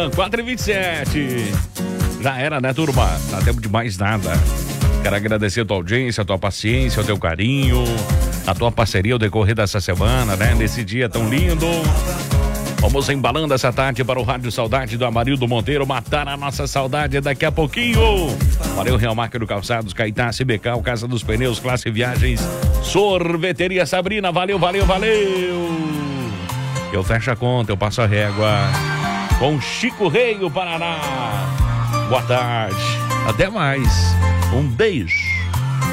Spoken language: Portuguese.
manhã, 4h27. Já era, né, turma? Não dá tempo de mais nada. Quero agradecer a tua audiência, a tua paciência, o teu carinho, a tua parceria ao decorrer dessa semana, né? Nesse dia tão lindo. Vamos embalando essa tarde para o Rádio Saudade do Amarildo Monteiro. Matar a nossa saudade daqui a pouquinho. Valeu, Real Máquina Calçados, Caetá, CBK, Casa dos Pneus, Classe Viagens, Sorveteria Sabrina. Valeu, valeu, valeu. Eu fecho a conta, eu passo a régua com Chico Rei, o Paraná. Boa tarde. Até mais. Um beijo.